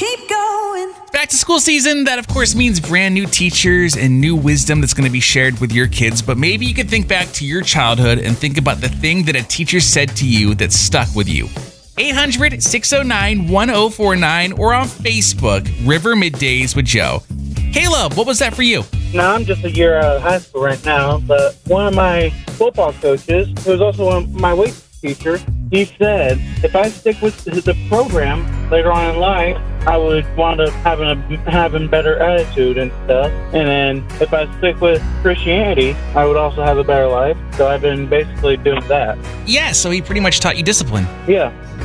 keep going. Back to school season, that of course means brand new teachers and new wisdom that's going to be shared with your kids. But maybe you could think back to your childhood and think about the thing that a teacher said to you that stuck with you. 800-609-1049 or on Facebook, River Middays with Joe. Caleb, what was that for you? No, I'm just a year out of high school right now, but one of my football coaches, who was also my weight teacher, he said if I stick with the program later on in life, I would wind up having better attitude and stuff. And then if I stick with Christianity, I would also have a better life. So I've been basically doing that. Yeah, so he pretty much taught you discipline. Yeah.